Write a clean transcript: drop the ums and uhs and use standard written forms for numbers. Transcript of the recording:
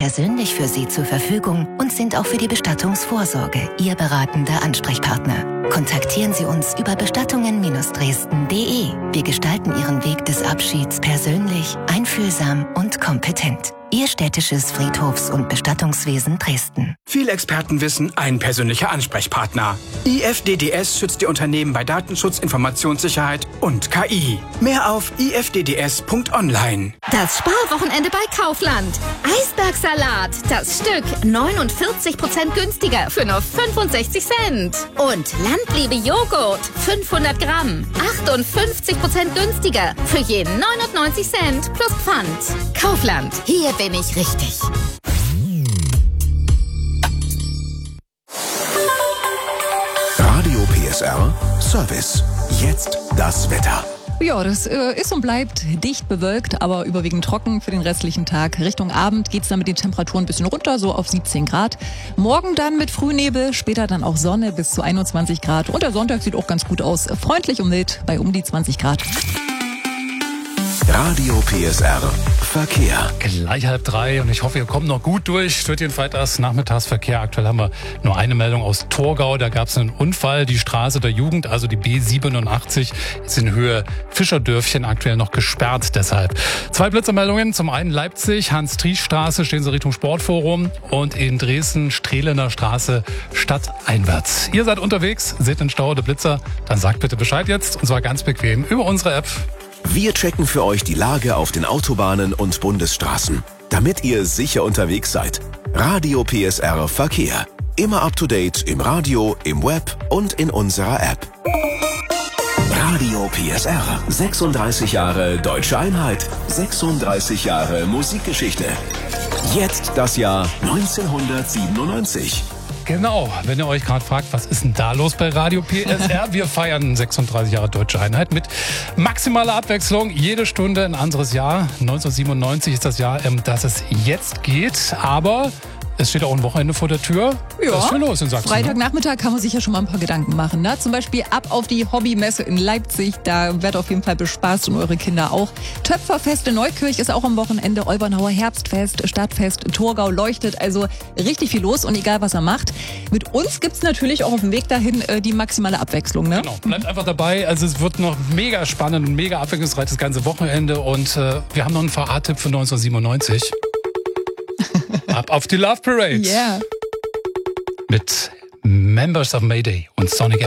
persönlich für Sie zur Verfügung und sind auch für die Bestattungsvorsorge Ihr beratender Ansprechpartner. Kontaktieren Sie uns über bestattungen-dresden.de. Wir gestalten Ihren Weg des Abschieds persönlich, einfühlsam und kompetent. Ihr städtisches Friedhofs- und Bestattungswesen Dresden. Viel Expertenwissen, ein persönlicher Ansprechpartner. IFDDS schützt Ihr Unternehmen bei Datenschutz, Informationssicherheit und KI. Mehr auf ifdds.online. Das Sparwochenende bei Kaufland. Eisbergsalat, das Stück 49% günstiger für nur 65 Cent. Und Landliebe Joghurt, 500 Gramm, 58% günstiger für je 99 Cent plus Pfand. Kaufland, hier bin ich richtig. Radio PSR Service. Jetzt das Wetter. Ja, das ist und bleibt dicht bewölkt, aber überwiegend trocken für den restlichen Tag. Richtung Abend geht's dann mit den Temperaturen ein bisschen runter, so auf 17 Grad. Morgen dann mit Frühnebel, später dann auch Sonne bis zu 21 Grad. Und der Sonntag sieht auch ganz gut aus. Freundlich und mild bei um die 20 Grad. Radio PSR Verkehr. Gleich 2:30 und ich hoffe, ihr kommt noch gut durch den Freitagsnachmittagsverkehr. Aktuell haben wir nur eine Meldung aus Torgau. Da gab es einen Unfall. Die Straße der Jugend, also die B87, ist in Höhe Fischerdörfchen aktuell noch gesperrt. Deshalb 2 Blitzermeldungen. Zum einen Leipzig, Hans-Triesch-Straße, stehen Sie Richtung Sportforum. Und in Dresden, Strehlener Straße, stadteinwärts. Ihr seid unterwegs, seht den Stau, der Blitzer, dann sagt bitte Bescheid jetzt. Und zwar ganz bequem über unsere App. Wir checken für euch die Lage auf den Autobahnen und Bundesstraßen, damit ihr sicher unterwegs seid. Radio PSR Verkehr. Immer up to date im Radio, im Web und in unserer App. Radio PSR. 36 Jahre Deutsche Einheit. 36 Jahre Musikgeschichte. Jetzt das Jahr 1997. Genau, wenn ihr euch gerade fragt, was ist denn da los bei Radio PSR? Wir feiern 36 Jahre Deutsche Einheit mit maximaler Abwechslung. Jede Stunde ein anderes Jahr. 1997 ist das Jahr, das es jetzt geht. Aber es steht auch ein Wochenende vor der Tür. Ja, was ist schon los in Sachsen? Freitagnachmittag kann man sich ja schon mal ein paar Gedanken machen. Ne? Zum Beispiel ab auf die Hobbymesse in Leipzig. Da wird auf jeden Fall bespaßt und eure Kinder auch. Töpferfest in Neukirch ist auch am Wochenende. Olbernauer Herbstfest, Stadtfest, Torgau leuchtet. Also richtig viel los und egal was er macht. Mit uns gibt's natürlich auch auf dem Weg dahin die maximale Abwechslung. Ne? Genau, bleibt einfach dabei. Also es wird noch mega spannend und mega abwechslungsreich das ganze Wochenende. Und wir haben noch einen VA-Tipp für 1997. Ab auf die Love Parade. Yeah. Mit Members of Mayday und Sonic